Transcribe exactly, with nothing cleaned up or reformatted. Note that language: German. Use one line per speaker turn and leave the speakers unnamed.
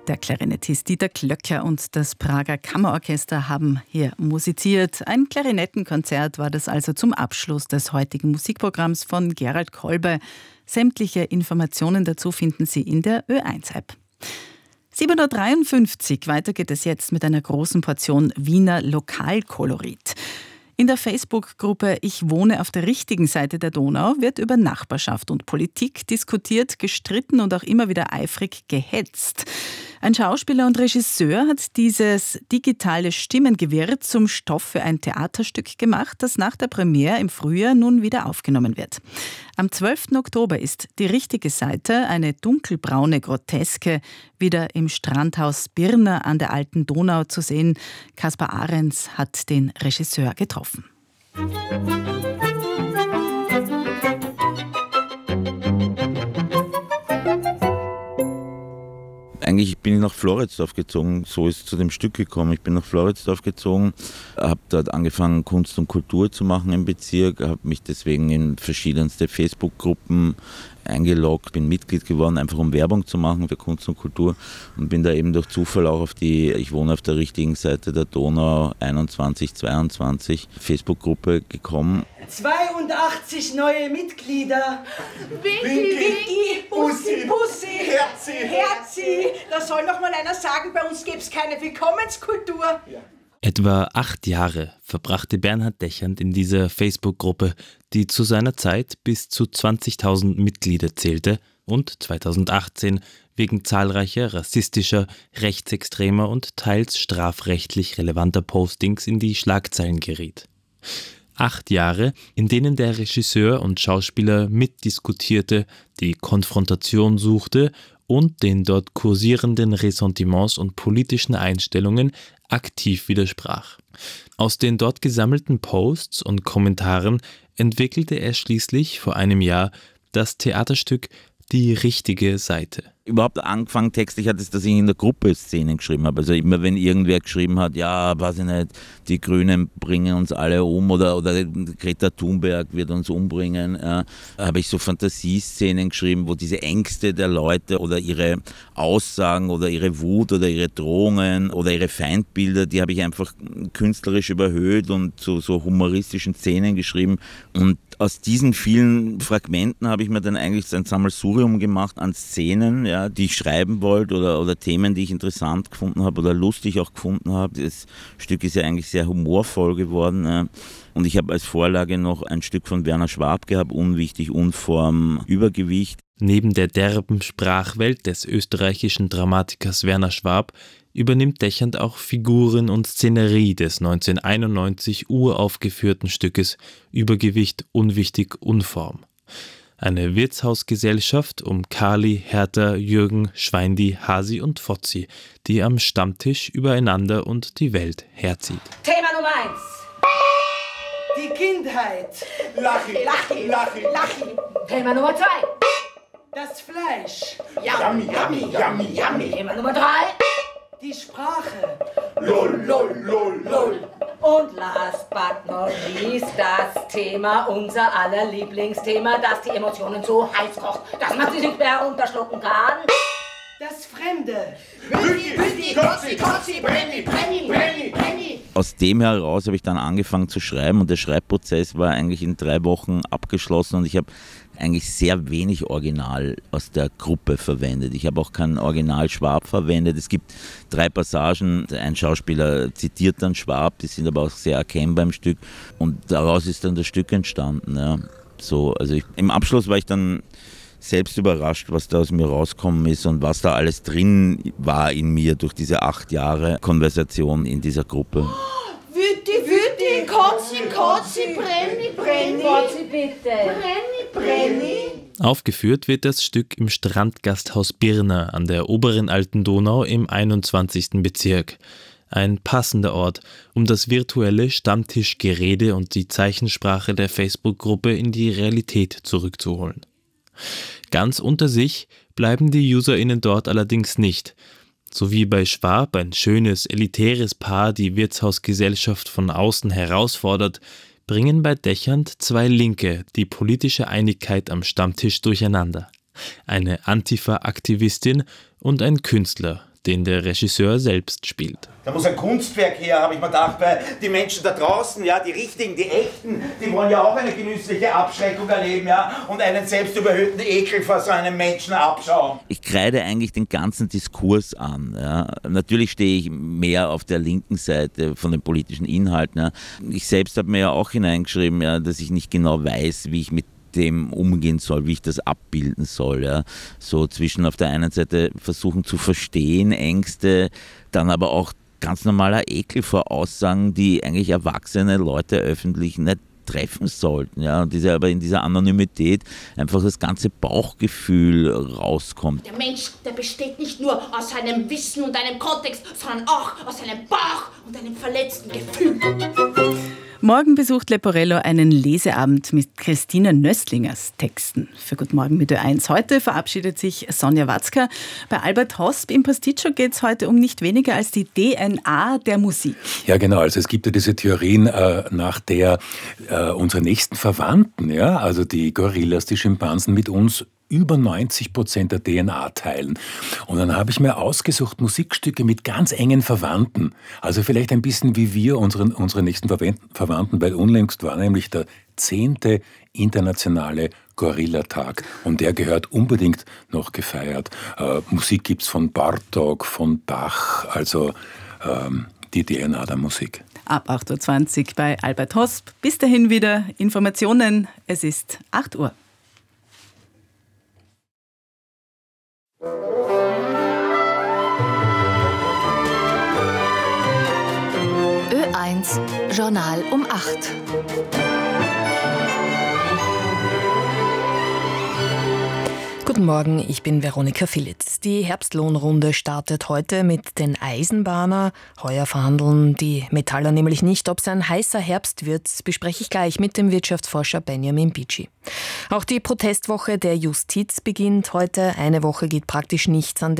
Der Klarinettist Dieter Klöcker und das Prager Kammerorchester haben hier musiziert. Ein Klarinettenkonzert war das also zum Abschluss des heutigen Musikprogramms von Gerald Kolbe. Sämtliche Informationen dazu finden Sie in der Ö eins App. sieben Uhr dreiundfünfzig, weiter geht es jetzt mit einer großen Portion Wiener Lokalkolorit. In der Facebook-Gruppe Ich wohne auf der richtigen Seite der Donau wird über Nachbarschaft und Politik diskutiert, gestritten und auch immer wieder eifrig gehetzt. Ein Schauspieler und Regisseur hat dieses digitale Stimmengewirr zum Stoff für ein Theaterstück gemacht, das nach der Premiere im Frühjahr nun wieder aufgenommen wird. Am zwölften Oktober ist Die richtige Seite, eine dunkelbraune Groteske, wieder im Strandhaus Birna an der Alten Donau zu sehen. Kaspar Ahrens hat den Regisseur getroffen.
Eigentlich bin ich nach Floridsdorf gezogen, so ist es zu dem Stück gekommen. Ich bin nach Floridsdorf gezogen, habe dort angefangen Kunst und Kultur zu machen im Bezirk, habe mich deswegen in verschiedenste Facebook-Gruppen eingeloggt, bin Mitglied geworden, einfach um Werbung zu machen für Kunst und Kultur und bin da eben durch Zufall auch auf die Ich wohne auf der richtigen Seite der Donau einundzwanzig zweiundzwanzig Facebook-Gruppe gekommen.
zweiundachtzig neue Mitglieder.
Winky,
Winky, Bussi, Bussi,
Herzi,
Herzi. Da soll noch mal einer sagen, bei uns gäbe es keine Willkommenskultur. Ja.
Etwa acht Jahre verbrachte Bernhard Dechand in dieser Facebook-Gruppe, die zu seiner Zeit bis zu zwanzigtausend Mitglieder zählte und zweitausendachtzehn wegen zahlreicher rassistischer, rechtsextremer und teils strafrechtlich relevanter Postings in die Schlagzeilen geriet. Acht Jahre, in denen der Regisseur und Schauspieler mitdiskutierte, die Konfrontation suchte und den dort kursierenden Ressentiments und politischen Einstellungen aktiv widersprach. Aus den dort gesammelten Posts und Kommentaren entwickelte er schließlich vor einem Jahr das Theaterstück Die richtige Seite.
Überhaupt angefangen textlich hat es, dass ich in der Gruppe Szenen geschrieben habe. Also immer wenn irgendwer geschrieben hat, ja, weiß ich nicht, die Grünen bringen uns alle um oder, oder Greta Thunberg wird uns umbringen, äh, habe ich so Fantasieszenen geschrieben, wo diese Ängste der Leute oder ihre Aussagen oder ihre Wut oder ihre Drohungen oder ihre Feindbilder, die habe ich einfach künstlerisch überhöht und zu so humoristischen Szenen geschrieben. Und aus diesen vielen Fragmenten habe ich mir dann eigentlich ein Sammelsurium gemacht an Szenen, ja, die ich schreiben wollte oder, oder Themen, die ich interessant gefunden habe oder lustig auch gefunden habe. Das Stück ist ja eigentlich sehr humorvoll geworden. Ja. Und ich habe als Vorlage noch ein Stück von Werner Schwab gehabt, Unwichtig, Unform, Übergewicht.
Neben der derben Sprachwelt des österreichischen Dramatikers Werner Schwab übernimmt Dechand auch Figuren und Szenerie des neunzehnhunderteinundneunzig uraufgeführten Stückes Übergewicht, Unwichtig, Unform. Eine Wirtshausgesellschaft um Kali, Hertha, Jürgen, Schweindi, Hasi und Fotzi, die am Stammtisch übereinander und die Welt herzieht.
Thema Nummer eins. Die Kindheit.
Lachi,
Lachi,
Lachi,
Lachi. Thema Nummer zwei. Das Fleisch.
Yummy, yummy, yummy, yummy.
Thema Nummer drei. Die Sprache.
Lol, lol, lol, lol.
Und last but not least das Thema, unser aller Lieblingsthema, das die Emotionen so heiß kocht, dass man sie nicht mehr unterschlucken kann. Das Fremde.
Wüti, Wüti, Kotzi, Kotzi, Brenny, Brenny, Brenny, Brenny.
Aus dem heraus habe ich dann angefangen zu schreiben und der Schreibprozess war eigentlich in drei Wochen abgeschlossen und ich habe eigentlich sehr wenig Original aus der Gruppe verwendet. Ich habe auch kein Original Schwab verwendet. Es gibt drei Passagen, ein Schauspieler zitiert dann Schwab, die sind aber auch sehr erkennbar im Stück und daraus ist dann das Stück entstanden. Ja. So, also ich, im Abschluss war ich dann selbst überrascht, was da aus mir rausgekommen ist und was da alles drin war in mir durch diese acht Jahre Konversation in dieser Gruppe.
Wüti, Wüti, Kotzi, Kotzi, Brenni, Brenni. Kotzi, bitte. Brenni, Brenni.
Aufgeführt wird das Stück im Strandgasthaus Birna an der oberen Alten Donau im einundzwanzigsten Bezirk. Ein passender Ort, um das virtuelle Stammtischgerede und die Zeichensprache der Facebook-Gruppe in die Realität zurückzuholen. Ganz unter sich bleiben die UserInnen dort allerdings nicht. So wie bei Schwab ein schönes, elitäres Paar die Wirtshausgesellschaft von außen herausfordert, bringen bei Dechand zwei Linke die politische Einigkeit am Stammtisch durcheinander. Eine Antifa-Aktivistin und ein Künstler, den der Regisseur selbst spielt.
Da muss ein Kunstwerk her, habe ich mir gedacht, weil die Menschen da draußen, ja, die Richtigen, die Echten, die wollen ja auch eine genüssliche Abschreckung erleben, ja, und einen selbst überhöhten Ekel vor so einem Menschen abschauen.
Ich kreide eigentlich den ganzen Diskurs an. Ja. Natürlich stehe ich mehr auf der linken Seite von den politischen Inhalten. Ja. Ich selbst habe mir ja auch hineingeschrieben, ja, dass ich nicht genau weiß, wie ich mit dem umgehen soll, wie ich das abbilden soll. Ja. So zwischen auf der einen Seite versuchen zu verstehen, Ängste, dann aber auch ganz normaler Ekel vor Aussagen, die eigentlich erwachsene Leute öffentlich nicht treffen sollten. Ja. Und diese, aber in dieser Anonymität einfach das ganze Bauchgefühl rauskommt.
Der Mensch, der besteht nicht nur aus seinem Wissen und einem Kontext, sondern auch aus seinem Bauch und einem verletzten Gefühl.
Morgen besucht Leporello einen Leseabend mit Christine Nöstlingers Texten. Für Guten Morgen mit Ö eins heute verabschiedet sich Sonja Watzka. Bei Albert Hosp im Pasticcio geht es heute um nicht weniger als die D N A der Musik.
Ja, genau. Also es gibt ja diese Theorien, äh, nach der äh, unsere nächsten Verwandten, ja, also die Gorillas, die Schimpansen mit uns über neunzig Prozent der D N A teilen. Und dann habe ich mir ausgesucht Musikstücke mit ganz engen Verwandten. Also vielleicht ein bisschen wie wir, unsere, unsere nächsten Verwandten, weil unlängst war nämlich der zehnte internationale Gorillatag. Und der gehört unbedingt noch gefeiert. Äh, Musik gibt's von Bartók, von Bach, also ähm, die D N A der Musik.
Ab acht Uhr zwanzig bei Albert Hosp. Bis dahin wieder Informationen. Es ist acht Uhr.
Ö eins Journal um acht.
Guten Morgen, ich bin Veronika Philitz. Die Herbstlohnrunde startet heute mit den Eisenbahner. Heuer verhandeln die Metaller nämlich nicht, ob es ein heißer Herbst wird, bespreche ich gleich mit dem Wirtschaftsforscher Benjamin Bitschi. Auch die Protestwoche der Justiz beginnt heute. Eine Woche geht praktisch nichts an